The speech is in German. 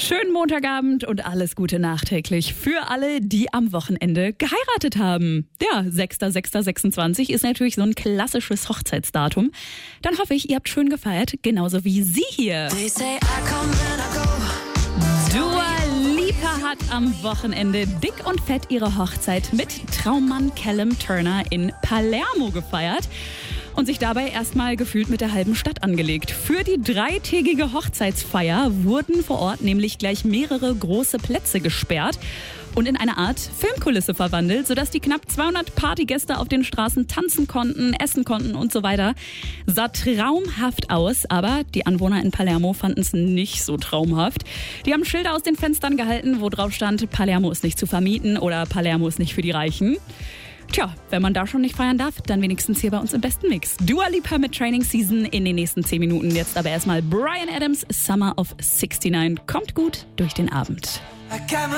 Schönen Montagabend und alles Gute nachträglich für alle, die am Wochenende geheiratet haben. Ja, 6.6.26 ist natürlich so ein klassisches Hochzeitsdatum. Dann hoffe ich, ihr habt schön gefeiert, genauso wie Sie hier. Dua Lipa hat am Wochenende dick und fett ihre Hochzeit mit Traummann Callum Turner in Palermo gefeiert und sich dabei erstmal gefühlt mit der halben Stadt angelegt. Für die 3-tägige Hochzeitsfeier wurden vor Ort nämlich gleich mehrere große Plätze gesperrt und in eine Art Filmkulisse verwandelt, sodass die knapp 200 Partygäste auf den Straßen tanzen konnten, essen konnten und so weiter. Sah traumhaft aus, aber die Anwohner in Palermo fanden es nicht so traumhaft. Die haben Schilder aus den Fenstern gehalten, wo drauf stand, Palermo ist nicht zu vermieten oder Palermo ist nicht für die Reichen. Tja, wenn man da schon nicht feiern darf, dann wenigstens hier bei uns im besten Mix. Dua Lipa mit Training Season in den nächsten 10 Minuten. Jetzt aber erstmal Bryan Adams, Summer of 69. Kommt gut durch den Abend.